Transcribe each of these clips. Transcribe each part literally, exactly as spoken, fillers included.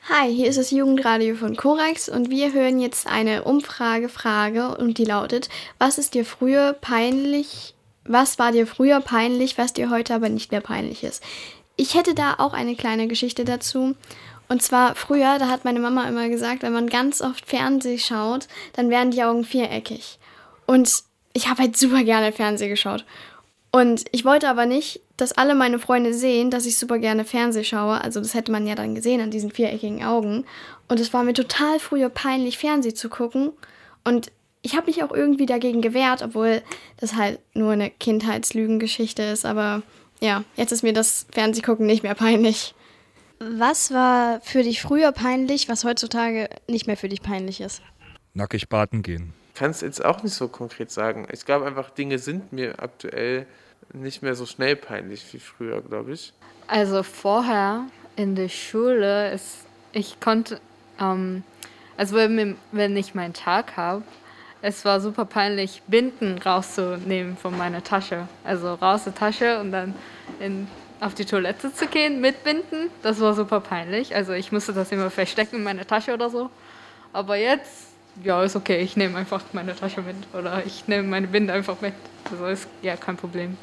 Hi, hier ist das Jugendradio von Korax und wir hören jetzt eine Umfrage-Frage und die lautet: Was ist dir früher peinlich, was war dir früher peinlich, was dir heute aber nicht mehr peinlich ist? Ich hätte da auch eine kleine Geschichte dazu. Und zwar früher, da hat meine Mama immer gesagt, wenn man ganz oft Fernsehen schaut, dann werden die Augen viereckig. Und ich habe halt super gerne Fernsehen geschaut. Und ich wollte aber nicht, dass alle meine Freunde sehen, dass ich super gerne Fernsehen schaue. Also das hätte man ja dann gesehen an diesen viereckigen Augen. Und es war mir total früher peinlich, Fernsehen zu gucken. Und ich habe mich auch irgendwie dagegen gewehrt, obwohl das halt nur eine Kindheitslügengeschichte ist. Aber ja, jetzt ist mir das Fernsehgucken nicht mehr peinlich. Was war für dich früher peinlich, was heutzutage nicht mehr für dich peinlich ist? Nackig baden gehen. Ich kann es jetzt auch nicht so konkret sagen. Ich glaube einfach, Dinge sind mir aktuell nicht mehr so schnell peinlich wie früher, glaube ich. Also vorher in der Schule, ist, ich konnte, ähm, also wenn, wenn ich meinen Tag habe, es war super peinlich, Binden rauszunehmen von meiner Tasche. Also raus der Tasche und dann in, auf die Toilette zu gehen mit Binden. Das war super peinlich. Also ich musste das immer verstecken in meiner Tasche oder so. Aber jetzt, ja, ist okay. Ich nehme einfach meine Tasche mit oder ich nehme meine Binde einfach mit. Also ist ja kein Problem.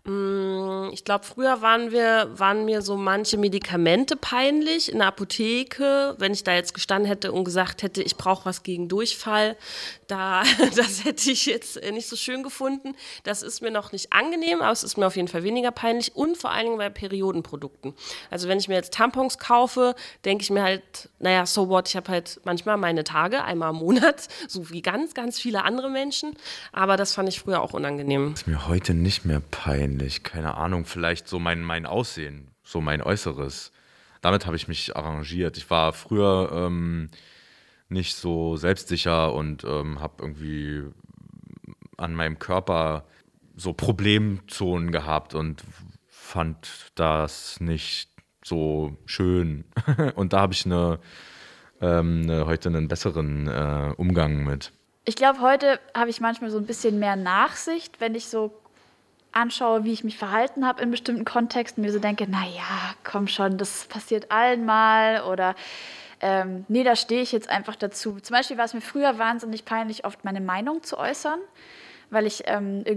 Ich glaube, früher waren wir, waren mir so manche Medikamente peinlich in der Apotheke. Wenn ich da jetzt gestanden hätte und gesagt hätte, ich brauche was gegen Durchfall, da, das hätte ich jetzt nicht so schön gefunden. Das ist mir noch nicht angenehm, aber es ist mir auf jeden Fall weniger peinlich und vor allen Dingen bei Periodenprodukten. Also wenn ich mir jetzt Tampons kaufe, denke ich mir halt, naja, so what, ich habe halt manchmal meine Tage, einmal im Monat, so wie ganz, ganz viele andere Menschen. Aber das fand ich früher auch unangenehm. Das ist mir heute nicht mehr peinlich. Keine Ahnung, vielleicht so mein, mein Aussehen, so mein Äußeres. Damit habe ich mich arrangiert. Ich war früher ähm, nicht so selbstsicher und ähm, habe irgendwie an meinem Körper so Problemzonen gehabt und fand das nicht so schön. Und da habe ich eine, ähm, eine, heute einen besseren äh, Umgang mit. Ich glaube, heute habe ich manchmal so ein bisschen mehr Nachsicht, wenn ich so anschaue, wie ich mich verhalten habe in bestimmten Kontexten, mir so denke, naja, komm schon, das passiert allen mal oder ähm, nee, da stehe ich jetzt einfach dazu. Zum Beispiel war es mir früher wahnsinnig peinlich, oft meine Meinung zu äußern, weil ich ähm, irgendwie